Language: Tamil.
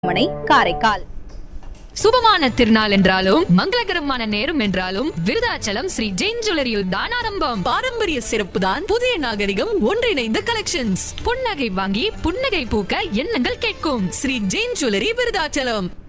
மனை காரைக்கால். சுபமான திருநாள் என்றாலும் மங்களகரமான நேரம் என்றாலும் விருதாச்சலம் ஸ்ரீ ஜெயின் ஜுவல்லரியில் தான் ஆரம்பம். பாரம்பரிய சிறப்பு தான் புதிய நாகரிகம் ஒன்றிணைந்த கலெக்ஷன்ஸ். புன்னகை வாங்கி புன்னகை பூக்க எண்ணங்கள் கேட்கும் ஸ்ரீ ஜெயின் ஜுவல்லரி விருதாச்சலம்.